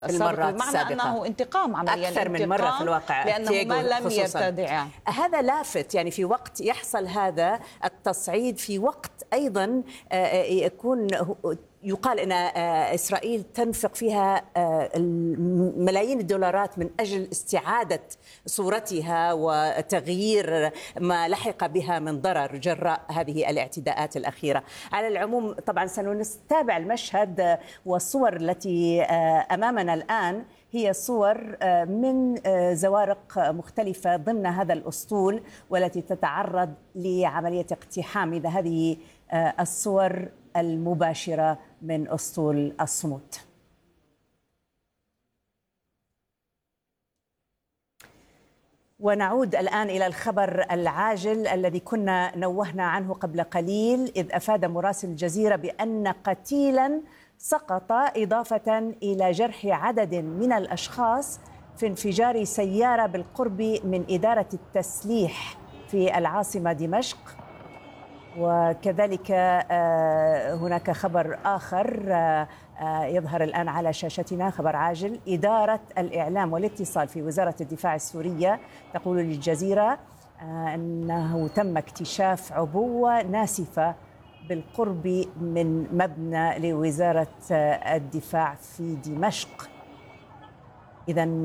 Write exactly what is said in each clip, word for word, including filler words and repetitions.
في المرات بمعنى السابقة أنه انتقام عمليا أكثر من مرة في الواقع، لأنه ما لم يرتدع. هذا لافت، يعني في وقت يحصل هذا التصعيد، في وقت أيضا يكون يقال أن إسرائيل تنفق فيها ملايين الدولارات من أجل استعادة صورتها وتغيير ما لحق بها من ضرر جراء هذه الاعتداءات الأخيرة. على العموم طبعا سنتابع المشهد والصور التي أمامنا الآن هي صور من زوارق مختلفة ضمن هذا الأسطول والتي تتعرض لعملية اقتحام. إذا هذه الصور المباشرة من أسطول الصمود. ونعود الآن إلى الخبر العاجل الذي كنا نوهنا عنه قبل قليل، إذ أفاد مراسل الجزيرة بأن قتيلا سقط إضافة إلى جرح عدد من الأشخاص في انفجار سيارة بالقرب من إدارة التسليح في العاصمة دمشق. وكذلك هناك خبر آخر يظهر الآن على شاشتنا، خبر عاجل. إدارة الإعلام والاتصال في وزارة الدفاع السورية تقول للجزيرة أنه تم اكتشاف عبوة ناسفة بالقرب من مبنى لوزارة الدفاع في دمشق. إذن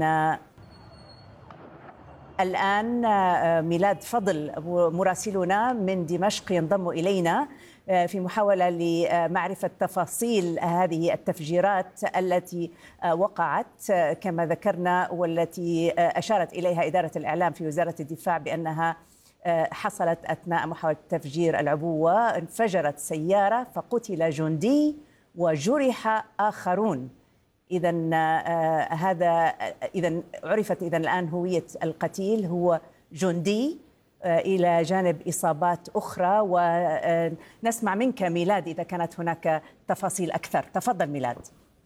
الآن ميلاد فضل مراسلنا من دمشق ينضم إلينا في محاولة لمعرفة تفاصيل هذه التفجيرات التي وقعت كما ذكرنا، والتي أشارت إليها إدارة الإعلام في وزارة الدفاع بأنها حصلت أثناء محاولة تفجير العبوة. انفجرت سيارة فقتل جندي وجرح آخرون. إذن آه هذا إذن عرفت إذن الآن هوية القتيل هو جندي آه إلى جانب إصابات أخرى. ونسمع منك ميلاد إذا كانت هناك تفاصيل أكثر. تفضل ميلاد.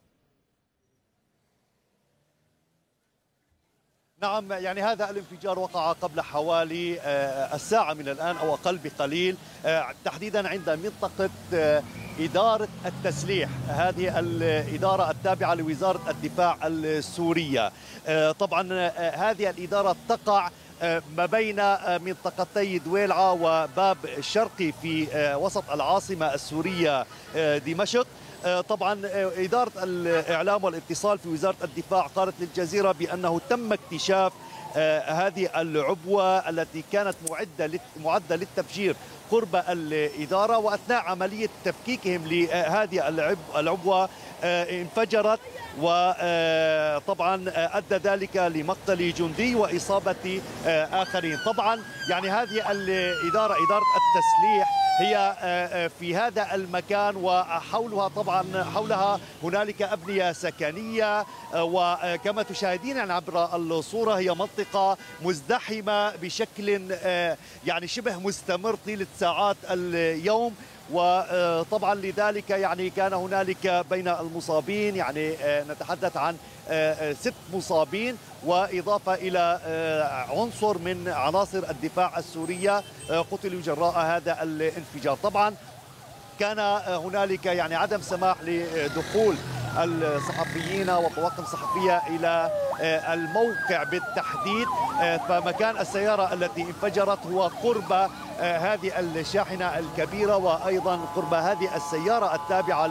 نعم، يعني هذا الانفجار وقع قبل حوالي الساعة من الآن أو أقل بقليل، تحديدا عند منطقة إدارة التسليح، هذه الإدارة التابعة لوزارة الدفاع السورية. طبعا هذه الإدارة تقع ما بين منطقتي دويلعة وباب الشرقي في وسط العاصمة السورية دمشق. طبعا إدارة الإعلام والاتصال في وزارة الدفاع قالت للجزيرة بأنه تم اكتشاف هذه العبوة التي كانت معدة معدة للتفجير قرب الإدارة، وأثناء عملية تفكيكهم لهذه العبوة انفجرت، وطبعا أدى ذلك لمقتل جندي وإصابة آخرين. طبعا يعني هذه الإدارة إدارة التسليح هي في هذا المكان، وحولها طبعا حولها هنالك أبنية سكنية، وكما تشاهدين يعني عبر الصورة هي منطقة مزدحمة بشكل يعني شبه مستمر طيلة ساعات اليوم. وطبعا لذلك يعني كان هنالك بين المصابين يعني نتحدث عن ست مصابين، وإضافة إلى عنصر من عناصر الدفاع السورية قتلوا جراء هذا الانفجار. طبعا كان هنالك يعني عدم سماح لدخول الصحفيين وطواقم صحفية إلى الموقع بالتحديد، فمكان السيارة التي انفجرت هو قرب هذه الشاحنة الكبيرة، وأيضا قرب هذه السيارة التابعة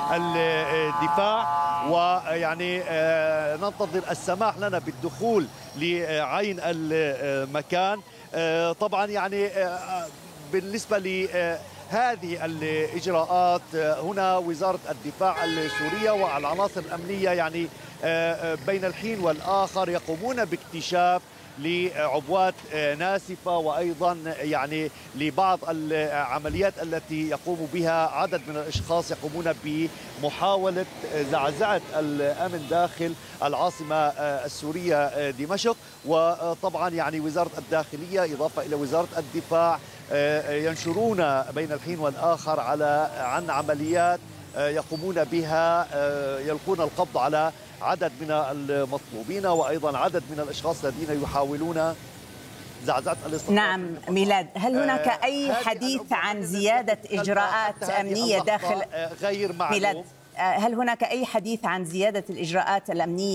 للدفاع. ويعني ننتظر السماح لنا بالدخول لعين المكان. طبعا يعني بالنسبة لهذه الإجراءات هنا وزارة الدفاع السورية والعناصر الأمنية يعني بين الحين والآخر يقومون باكتشاف لعبوات ناسفة، وأيضا يعني لبعض العمليات التي يقوم بها عدد من الأشخاص يقومون بمحاولة زعزعة الأمن داخل العاصمة السورية دمشق. وطبعا يعني وزارة الداخلية إضافة إلى وزارة الدفاع ينشرون بين الحين والآخر على عن عمليات يقومون بها، يلقون القبض على عدد من المطلوبين وأيضا عدد من الأشخاص الذين يحاولون زعزعة الاستقرار. نعم ميلاد، هل هناك أي حديث عن زيادة إجراءات أمنية داخل غير معلوم؟ ميلاد، هل هناك أي حديث عن زيادة الإجراءات الأمنية